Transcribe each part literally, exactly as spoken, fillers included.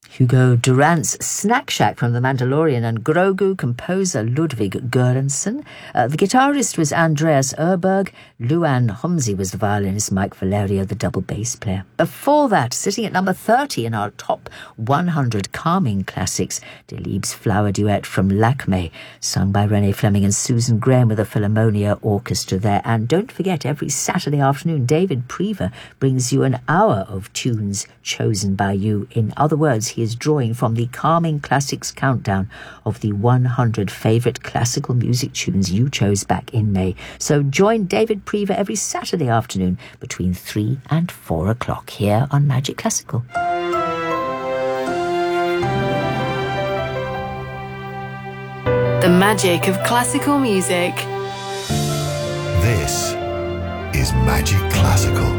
Hugo Durant's Snack Shack from The Mandalorian, and Grogu composer Ludwig Göransson. Uh, the guitarist was Andreas Erberg. Luan Homsi was the violinist. Mike Valerio, the double bass player. Before that, sitting at number thirty in our top one hundred calming classics, Delibes' Flower Duet from Lakme, sung by Renee Fleming and Susan Graham with a Philharmonia Orchestra there. And don't forget, every Saturday afternoon, David Prever brings you an hour of tunes chosen by you. In other words, he is drawing from the Calming Classics countdown of the one hundred favourite classical music tunes you chose back in May. So join David Prever every Saturday afternoon between three and four o'clock here on Magic Classical. The magic of classical music. This is Magic Classical.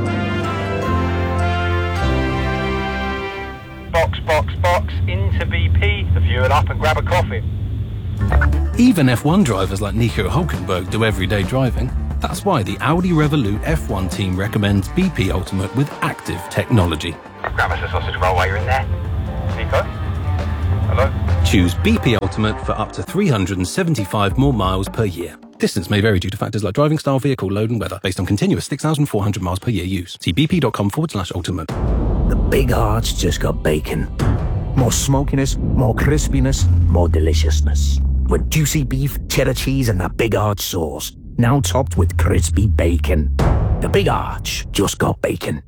Box, box, box, into B P, the fuel up and grab a coffee. Even F one drivers like Nico Hülkenberg do everyday driving. That's why the Audi Revolut F one team recommends B P Ultimate with active technology. Grab us a sausage roll while you're in there. Nico? Hello? Choose B P Ultimate for up to three hundred seventy-five more miles per year. Distance may vary due to factors like driving style, vehicle load and weather, based on continuous six thousand four hundred miles per year use. See bp.com forward slash ultimate. The Big Arch just got bacon. More smokiness, more crispiness, more deliciousness. With juicy beef, cheddar cheese and that Big Arch sauce. Now topped with crispy bacon. The Big Arch just got bacon.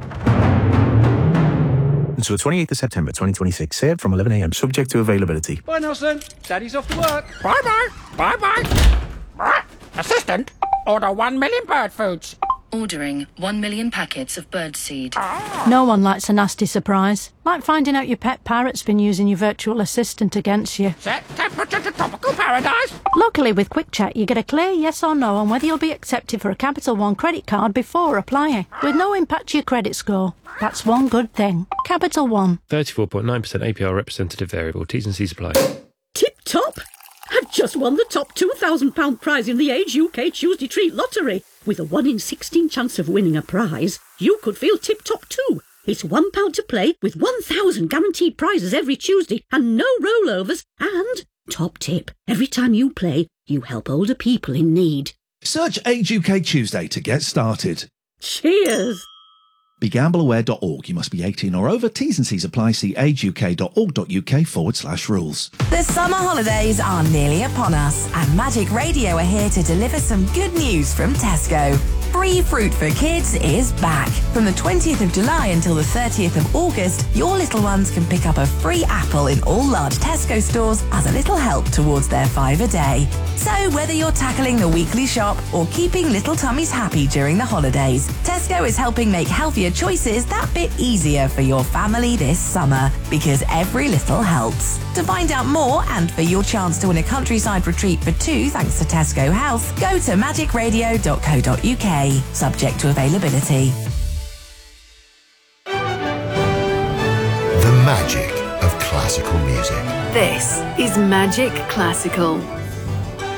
Until the twenty-eighth of September twenty twenty-six. Served from eleven a.m. Subject to availability. Bye, Nelson. Daddy's off to work. Bye-bye. Bye-bye. Assistant, order one million bird foods. Ordering one million packets of birdseed. No one likes a nasty surprise. Like finding out your pet parrot's been using your virtual assistant against you. Set temperature to tropical paradise. Luckily, with Quick Check, you get a clear yes or no on whether you'll be accepted for a Capital One credit card before applying, with no impact to your credit score. That's one good thing. Capital One. thirty-four point nine percent A P R representative variable. T's and C's apply. Tip top! I've just won the top two thousand pounds prize in the Age U K Tuesday Treat Lottery. With a one in sixteen chance of winning a prize, you could feel tip-top too. It's one pound to play with one thousand guaranteed prizes every Tuesday and no rollovers. And, top tip, every time you play, you help older people in need. Search Age U K Tuesday to get started. Cheers! Be gamble aware dot org. You must be eighteen or over. T's and C's apply. See ageuk.org.uk forward slash rules. The summer holidays are nearly upon us, and Magic Radio are here to deliver some good news from Tesco. Free Fruit for Kids is back. From the twentieth of July until the thirtieth of August, your little ones can pick up a free apple in all large Tesco stores as a little help towards their five a day. So whether you're tackling the weekly shop or keeping little tummies happy during the holidays, Tesco is helping make healthier choices that bit easier for your family this summer, because every little helps. To find out more and for your chance to win a countryside retreat for two thanks to Tesco Health, go to magic radio dot co dot uk. Subject to availability. The magic of classical music. This is Magic Classical.